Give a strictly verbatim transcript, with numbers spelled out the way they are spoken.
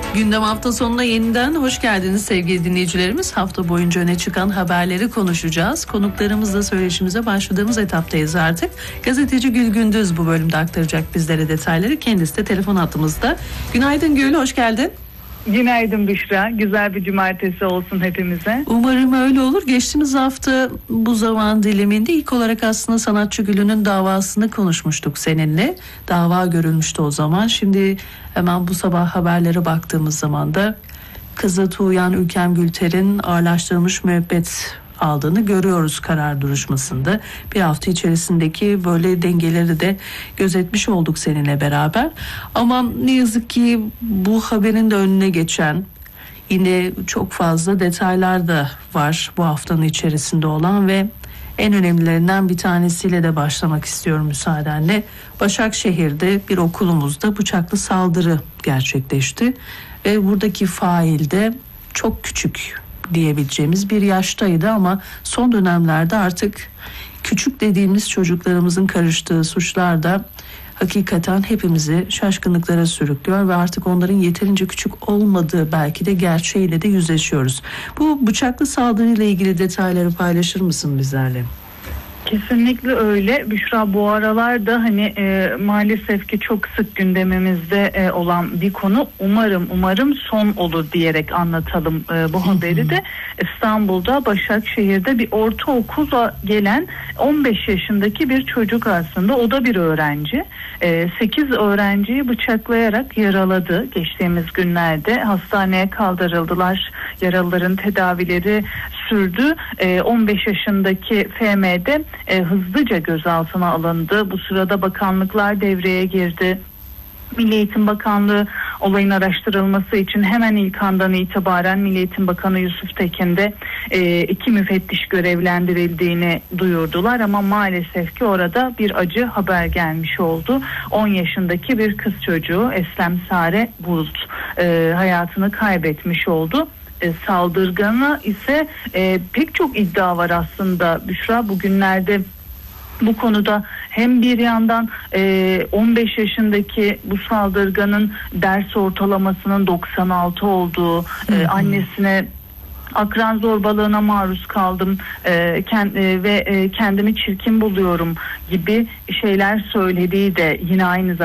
Gündem hafta sonuna yeniden hoş geldiniz sevgili dinleyicilerimiz. Hafta boyunca öne çıkan haberleri konuşacağız. Konuklarımızla söyleşimize başladığımız etaptayız artık. Gazeteci Gül Gündüz bu bölümde aktaracak bizlere detayları. Kendisi de telefon hattımızda. Günaydın Gül, hoş geldin. Günaydın Büşra. Güzel bir cumartesi olsun hepimize. Umarım öyle olur. Geçtiğimiz hafta bu zaman diliminde ilk olarak aslında sanatçı Gül'ünün davasını konuşmuştuk seninle. Dava görülmüştü o zaman. Şimdi hemen bu sabah haberlere baktığımız zaman da kızı Tuğyan Ülkem Gülter'in ağırlaştırılmış müebbet aldığını görüyoruz karar duruşmasında. Bir hafta içerisindeki böyle dengeleri de gözetmiş olduk seninle beraber. Ama ne yazık ki bu haberin de önüne geçen yine çok fazla detaylar da var bu haftanın içerisinde olan ve en önemlilerinden bir tanesiyle de başlamak istiyorum müsaadenle. Başakşehir'de bir okulumuzda bıçaklı saldırı gerçekleşti ve buradaki fail de çok küçük diyebileceğimiz bir yaştaydı ama son dönemlerde artık küçük dediğimiz çocuklarımızın karıştığı suçlar da hakikaten hepimizi şaşkınlıklara sürüklüyor ve artık onların yeterince küçük olmadığı belki de gerçeğiyle de yüzleşiyoruz. Bu bıçaklı saldırıyla ilgili detayları paylaşır mısın bizlerle? Kesinlikle öyle. Büşra, bu aralarda hani e, maalesef ki çok sık gündemimizde e, olan bir konu. Umarım umarım son olur diyerek anlatalım e, bu haberi de. İstanbul'da Başakşehir'de bir ortaokula gelen on beş yaşındaki bir çocuk aslında. O da bir öğrenci. E, sekiz öğrenciyi bıçaklayarak yaraladı. Geçtiğimiz günlerde hastaneye kaldırıldılar. Yaralıların tedavileri sürdü. E, on beş yaşındaki F M'de E, hızlıca gözaltına alındı. Bu sırada bakanlıklar devreye girdi. Milli Eğitim Bakanlığı olayın araştırılması için hemen ilk andan itibaren Milli Eğitim Bakanı Yusuf Tekin de e, iki müfettiş görevlendirildiğini duyurdular ama maalesef ki orada bir acı haber gelmiş oldu. on yaşındaki bir kız çocuğu Eslem Sare Bulut e, hayatını kaybetmiş oldu. E, saldırgana ise e, pek çok iddia var aslında Büşra. Bugünlerde bu konuda hem bir yandan e, on beş yaşındaki bu saldırganın ders ortalamasının doksan altı olduğu, e, annesine akran zorbalığına maruz kaldım e, kend, e, ve e, kendimi çirkin buluyorum gibi şeyler söylediği de yine aynı zamanda